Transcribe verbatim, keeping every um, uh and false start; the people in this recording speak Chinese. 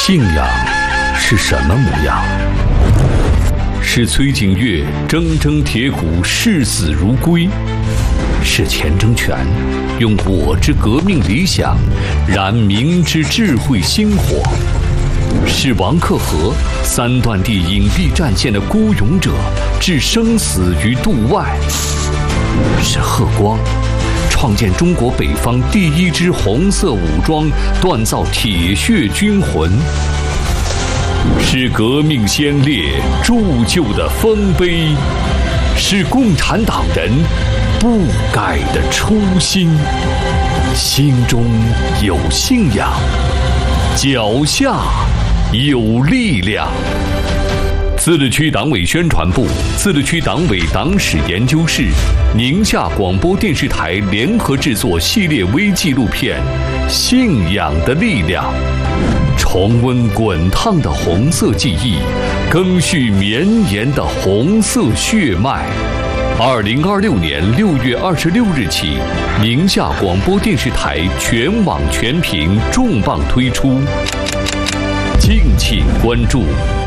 信仰是什么模样？是崔景岳铮铮铁骨，视死如归；是钱钟权用我之革命理想燃民之智慧星火；是王克和三段地隐蔽战线的孤勇者，置生死于度外；是贺光创建中国北方第一支红色武装，锻造铁血军魂；是革命先烈铸就的丰碑，是共产党人不改的初心。心中有信仰，脚下有力量。自治区党委宣传部、自治区党委党史研究室、宁夏广播电视台联合制作系列微纪录片《信仰的力量》，重温滚烫的红色记忆，更续绵延的红色血脉。二零二六年六月二十六日起，宁夏广播电视台全网全屏重磅推出，敬请关注。